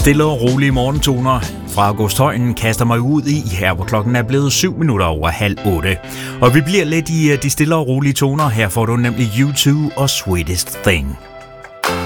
Stille og rolige morgentoner fra Augusthøjen kaster mig ud i her, hvor klokken er blevet 7:07. Og vi bliver lidt i de stille og rolige toner. Her får du nemlig U2 og Sweetest Thing.